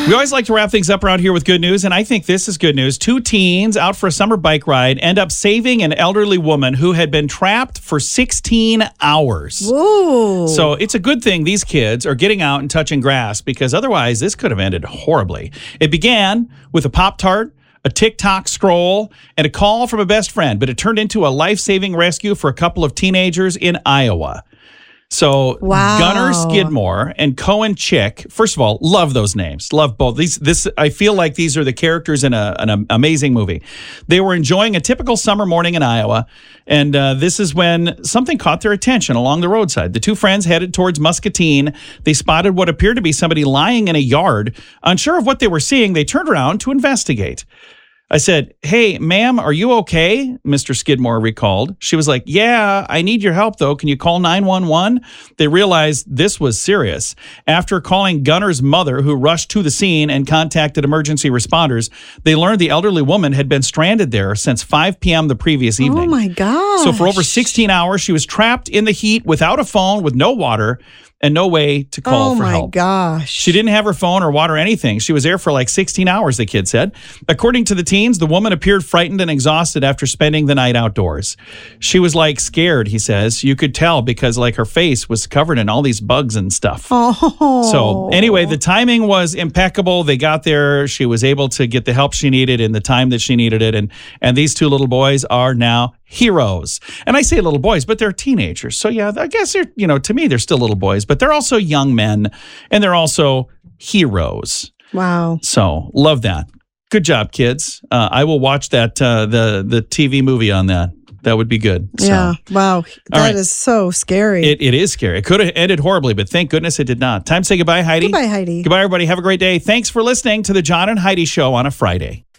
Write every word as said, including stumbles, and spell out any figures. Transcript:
We always like to wrap things up around here with good news, and I think this is good news. Two teens out for a summer bike ride end up saving an elderly woman who had been trapped for sixteen hours. Whoa. So it's a good thing these kids are getting out and touching grass, because otherwise this could have ended horribly. It began with a Pop-Tart, a TikTok scroll, and a call from a best friend, but it turned into a life-saving rescue for a couple of teenagers in Iowa. So wow. Gunnar Skidmore and Cohen Chick, first of all, love those names. Love both. These, this, I feel like these are the characters in a, an amazing movie. They were enjoying a typical summer morning in Iowa, and uh, this is when something caught their attention along the roadside. The two friends headed towards Muscatine. They spotted what appeared to be somebody lying in a yard. Unsure of what they were seeing, they turned around to investigate. I said, "Hey, ma'am, are you okay?" Mister Skidmore recalled. She was like, "Yeah, I need your help, though. Can you call nine one one? They realized this was serious. After calling Gunnar's mother, who rushed to the scene and contacted emergency responders, they learned the elderly woman had been stranded there since five p.m. the previous evening. Oh, my gosh. So for over sixteen hours, she was trapped in the heat without a phone, with no water, and no way to call oh for help. Oh, my gosh. She didn't have her phone or water or anything. She was there for like sixteen hours, the kid said. According to the teens, the woman appeared frightened and exhausted after spending the night outdoors. She was like scared, he says. You could tell because like her face was covered in all these bugs and stuff. Oh. So anyway, the timing was impeccable. They got there. She was able to get the help she needed in the time that she needed it. And, and these two little boys are now heroes. And I say little boys, but they're teenagers. So yeah, I guess they're, you know, to me, they're still little boys, but they're also young men, and they're also heroes. Wow. So love that. Good job, kids. Uh, I will watch that, uh, the, the T V movie on that. That would be good. So, yeah. Wow. That right. is so scary. It, it is scary. It could have ended horribly, but thank goodness it did not. Time to say goodbye, Heidi. Goodbye, Heidi. Goodbye, everybody. Have a great day. Thanks for listening to the John and Heidi Show on a Friday.